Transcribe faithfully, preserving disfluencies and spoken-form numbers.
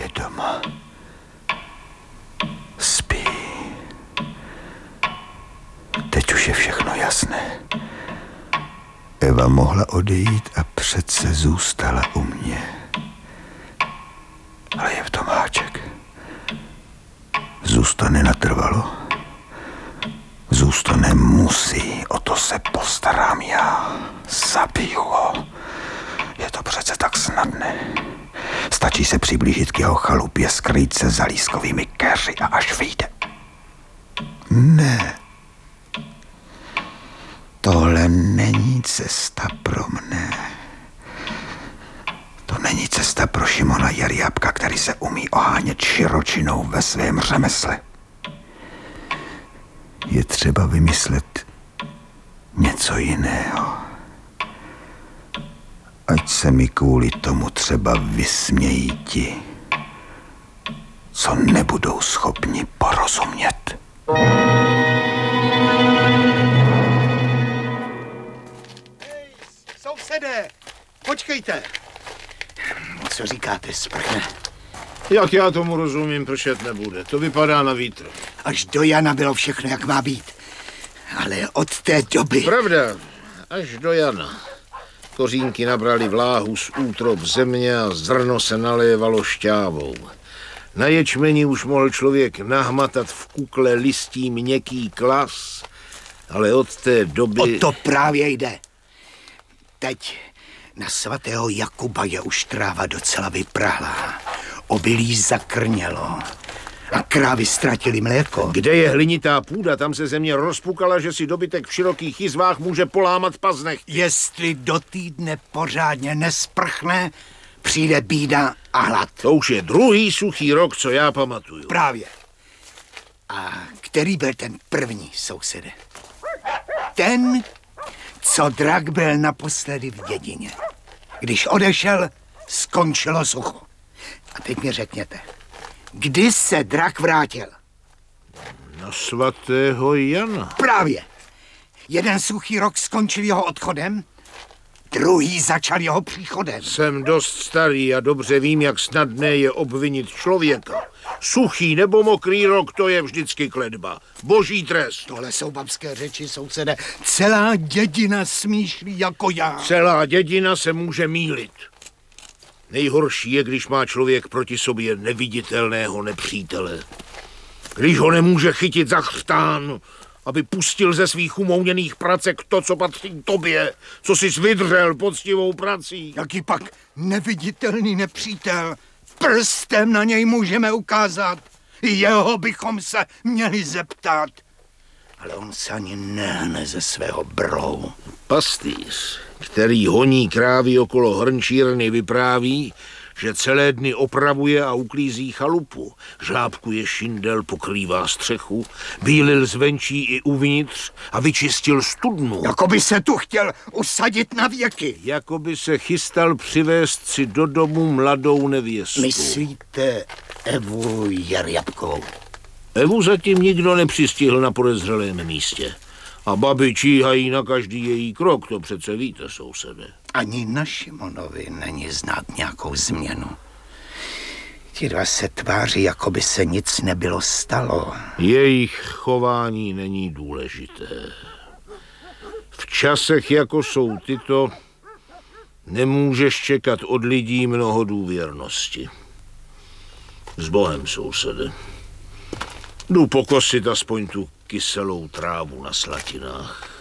je doma. Spí. Teď už je všechno jasné. Eva mohla odejít a přece zůstala u mě. Ale je v tom háček. Zůstane natrvalo. Zůstane musí, o to se postarám já. Zabiju ho. Je to přece tak snadné. Stačí se přiblížit k jeho chalupě, skrýt se za lískovými keři a až vyjde. Ne. Tohle není cesta pro mne. To není cesta pro Šimona Jarjabka, který se umí ohánět širočinou ve svém řemesle. Je třeba vymyslet něco jiného. Ať se mi kvůli tomu třeba vysmějí ti, co nebudou schopni porozumět. Hej, sousedé, počkejte. Co říkáte, sprchne? Jak já tomu rozumím, pršet nebude. To vypadá na vítr. Až do Jana bylo všechno, jak má být. Ale od té doby... Pravda, až do Jana. Kořínky nabrali vláhu z útrob země a zrno se nalévalo šťávou. Na ječmeni už mohl člověk nahmatat v kukle listí měkký klas, ale od té doby... O to právě jde. Teď na svatého Jakuba je už tráva docela vyprahlá. Obilí zakrnělo a krávy ztratily mléko. Kde je hlinitá půda, tam se země rozpukala, že si dobytek v širokých jizvách může polámat paznecht. Jestli do týdne pořádně nesprchne, přijde bída a hlad. To už je druhý suchý rok, co já pamatuju. Právě. A který byl ten první, sousede? Ten, co drak byl naposledy v dědině. Když odešel, skončilo sucho. A teď mi řekněte, kdy se drak vrátil? Na svatého Jana. Právě. Jeden suchý rok skončil jeho odchodem, druhý začal jeho příchodem. Jsem dost starý a dobře vím, jak snadné je obvinit člověka. Suchý nebo mokrý rok, to je vždycky kletba. Boží trest. Tohle jsou babské řeči, sousede. Celá dědina smýšlí jako já. Celá dědina se může mýlit. Nejhorší je, když má člověk proti sobě neviditelného nepřítele. Když ho nemůže chytit za chřtán, aby pustil ze svých umouněných pracek to, co patří tobě, co jsi vydřel poctivou prací. Jaký pak neviditelný nepřítel? Prstem na něj můžeme ukázat. Jeho bychom se měli zeptat. Ale on se ani nehne ze svého brou. Pastýř, který honí krávy okolo hrnčírny, vypráví, že celé dny opravuje a uklízí chalupu, žlábkuje šindel, pokrývá střechu, bílil zvenčí i uvnitř a vyčistil studnu. Jako by se tu chtěl usadit na věky. Jako by se chystal přivést si do domu mladou nevěstu. Myslíte Evu Jarjabkovou? Evu zatím nikdo nepřistihl na podezřelém místě. A babi číhají na každý její krok, to přece víte, sousede. Ani na Šimonovi není znát nějakou změnu. Ti dva se tváří, jako by se nic nebylo stalo. Jejich chování není důležité. V časech, jako jsou tyto, nemůžeš čekat od lidí mnoho důvěrnosti. S Bohem, sousede. Jdu pokosit aspoň tu kyselou trávu na slatinách.